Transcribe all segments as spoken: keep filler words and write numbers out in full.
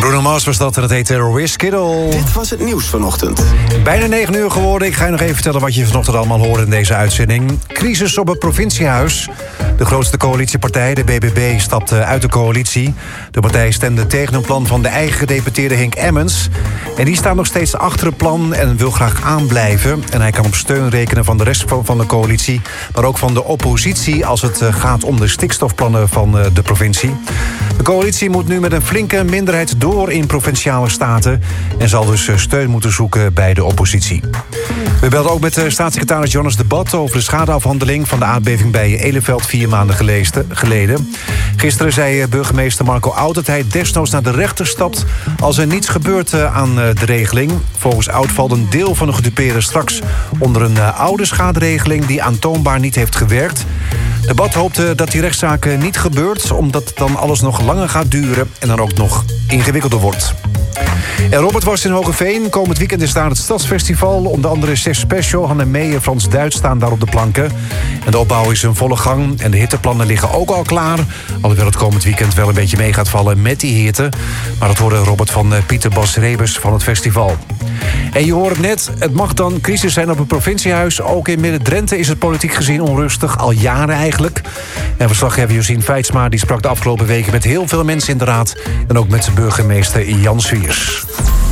Bruno Mars was dat en het heet Terrorist Kittle. Dit was het nieuws vanochtend. Bijna negen uur geworden. Ik ga je nog even vertellen wat je vanochtend allemaal hoorde in deze uitzending. Crisis op het provinciehuis. De grootste coalitiepartij, de B B B, stapte uit de coalitie. De partij stemde tegen een plan van de eigen gedeputeerde Henk Emmens. En die staat nog steeds achter het plan en wil graag aanblijven. En hij kan op steun rekenen van de rest van de coalitie, maar ook van de oppositie als het gaat om de stikstofplannen van de provincie. De coalitie moet nu met een flinke minderheid door in provinciale staten en zal dus steun moeten zoeken bij de oppositie. We belden ook met staatssecretaris Jonas de Bat over de schadeafhandeling van de aardbeving bij Eleveld vier maanden geleden. Gisteren zei burgemeester Marco Oud dat hij desnoods naar de rechter stapt als er niets gebeurt aan de regeling. Volgens Oud valt een deel van de gedupeerden straks onder een oude schaderegeling die aantoonbaar niet heeft gewerkt. De Bat hoopte dat die rechtszaak niet gebeurt, omdat dan alles nog langer gaat duren en dan ook nog ingewikkelder wordt. En Robert was in Hogeveen. Komend weekend is daar het Stadsfestival. Onder andere Chef Special, Hanne Meijer, Frans Duits staan daar op de planken. En de opbouw is in volle gang. En de hitteplannen liggen ook al klaar. Alhoewel het komend weekend wel een beetje mee gaat vallen met die hitte. Maar dat hoorde Robert van Pieter Bas Rebus van het festival. En je hoort het net, het mag dan crisis zijn op het provinciehuis. Ook in Midden-Drenthe is het politiek gezien onrustig, al jaren eigenlijk. En verslaggever Josien Feitsma die sprak de afgelopen weken met heel veel mensen in de raad. En ook met burgemeester Jan Swiers.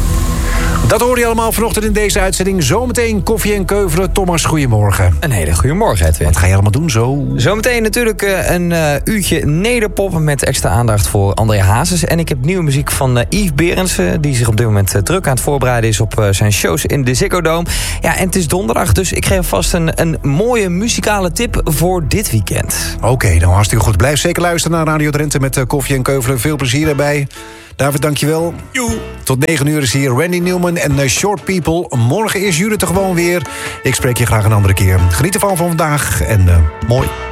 Dat hoorde je allemaal vanochtend in deze uitzending. Zometeen koffie en keuvelen. Thomas, goedemorgen. Een hele goede morgen, Edwin. Wat ga je allemaal doen zo? Zometeen natuurlijk een uh, uurtje nederpop met extra aandacht voor André Hazes. En ik heb nieuwe muziek van uh, Yves Berendsen, die zich op dit moment uh, druk aan het voorbereiden is op uh, zijn shows in de Ziggo Dome. Ja, en het is donderdag, dus ik geef vast een, een mooie muzikale tip voor dit weekend. Oké, okay, nou hartstikke goed. Blijf zeker luisteren naar Radio Drenthe met uh, koffie en keuvelen. Veel plezier erbij. David, dankjewel. Joe. Tot negen uur is hier Randy Newman en uh, Short People. Morgen is Judith er gewoon weer. Ik spreek je graag een andere keer. Geniet ervan van vandaag en uh, mooi.